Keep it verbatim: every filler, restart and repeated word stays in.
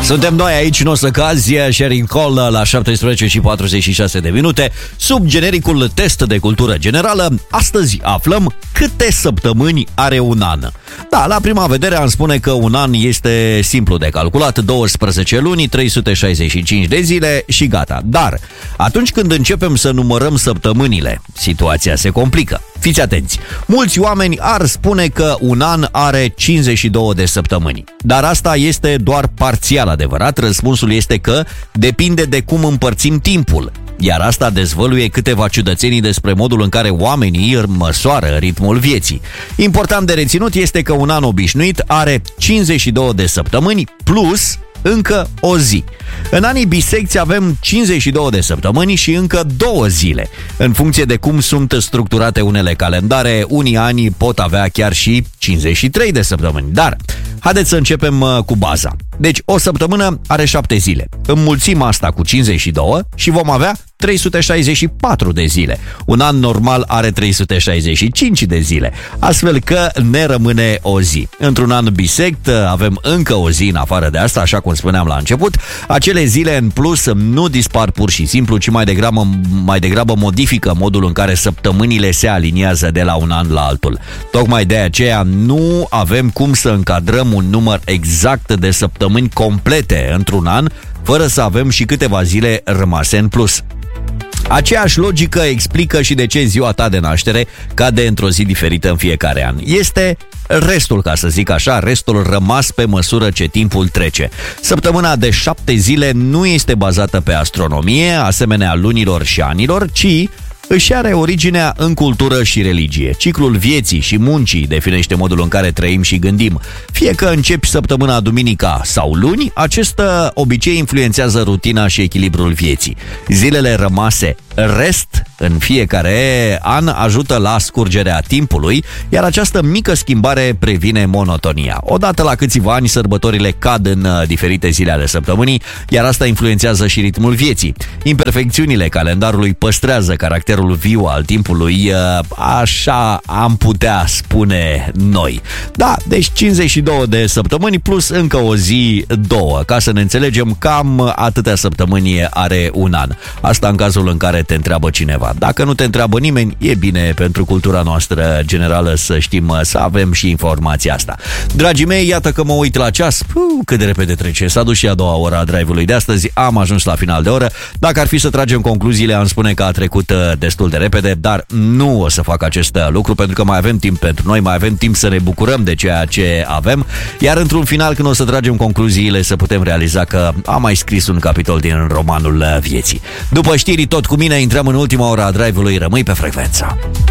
Suntem noi aici, nu o să cazi, Sharing Call la șaptesprezece și patruzeci și șase de minute. Sub genericul test de cultură generală, astăzi aflăm câte săptămâni are un an. Da, la prima vedere am spune că un an este simplu de calculat, douăsprezece luni, trei sute șaizeci și cinci de zile și gata. Dar atunci când începem să numărăm săptămânile, situația se complică. Fiți atenți! Mulți oameni ar spune că un an are cincizeci și două de săptămâni. Dar asta este doar parțial adevărat. Răspunsul este că depinde de cum împărțim timpul. Iar asta dezvăluie câteva ciudățenii despre modul în care oamenii măsoară ritmul vieții. Important de reținut este că un an obișnuit are cincizeci și două de săptămâni plus încă o zi. În anii bisecți avem cincizeci și două de săptămâni și încă două zile. În funcție de cum sunt structurate unele calendare, unii ani pot avea chiar și cincizeci și trei de săptămâni. Dar haideți să începem cu baza. Deci o săptămână are șapte zile. Înmulțim asta cu cincizeci și doi și vom avea trei sute șaizeci și patru de zile. Un an normal are trei sute șaizeci și cinci de zile. Astfel că ne rămâne o zi. Într-un an bisect avem încă o zi în afară de asta, așa cum spuneam la început. Acele zile în plus nu dispar pur și simplu, ci mai degrabă, mai degrabă modifică modul în care săptămânile se aliniază de la un an la altul. Tocmai de aceea nu avem cum să încadrăm un număr exact de săptămâni complete într-un an, fără să avem și câteva zile rămase în plus. Aceeași logică explică și de ce ziua ta de naștere cade într-o zi diferită în fiecare an. Este restul, ca să zic așa, restul rămas pe măsură ce timpul trece. Săptămâna de șapte zile nu este bazată pe astronomie, asemenea lunilor și anilor, ci își are originea în cultură și religie. Ciclul vieții și muncii definește modul în care trăim și gândim. Fie că începi săptămâna duminica sau luni, acest obicei influențează rutina și echilibrul vieții. Zilele rămase rest în fiecare an ajută la scurgerea timpului, iar această mică schimbare previne monotonia. Odată la câțiva ani, sărbătorile cad în diferite zile ale săptămânii, iar asta influențează și ritmul vieții. Imperfecțiunile calendarului păstrează caracterul viu al timpului, așa am putea spune noi. Da, deci cincizeci și două de săptămâni plus încă o zi, două. Ca să ne înțelegem, cam atâtea săptămâni are un an. Asta în cazul în care te întreabă cineva. Dacă nu te întreabă nimeni, e bine pentru cultura noastră generală să știm, să avem și informația asta. Dragii mei, iată că mă uit la ceas. Puh, cât de repede trece. S-a dus și a doua ora a drive-ului de astăzi. Am ajuns la final de oră. Dacă ar fi să tragem concluziile, am spune că a trecut destul de repede, dar nu o să fac acest lucru pentru că mai avem timp pentru noi, mai avem timp să ne bucurăm de ceea ce avem, iar într-un final, când o să tragem concluziile, să putem realiza că am mai scris un capitol din romanul vieții. După știri, tot cu mine, intrăm în ultima ora a drive-ului. Rămâi pe frecvență.